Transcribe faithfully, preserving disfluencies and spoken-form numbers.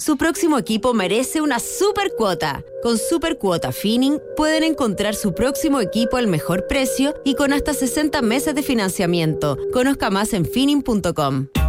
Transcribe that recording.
Su próximo equipo merece una super cuota. Con Super Cuota Finning pueden encontrar su próximo equipo al mejor precio y con hasta sesenta meses de financiamiento. Conozca más en finning punto com.